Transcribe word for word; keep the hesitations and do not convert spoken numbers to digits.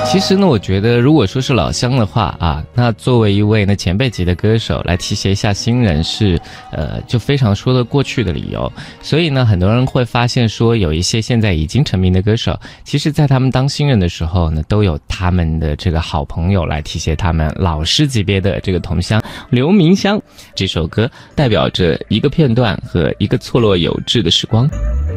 其实呢，我觉得如果说是老乡的话啊，那作为一位呢前辈级的歌手来提携一下新人是，呃，就非常说得过去的理由。所以呢，很多人会发现说，有一些现在已经成名的歌手，其实在他们当新人的时候呢，都有他们的这个好朋友来提携他们，老师级别的这个同乡。刘明湘这首歌代表着一个片段和一个错落有致的时光。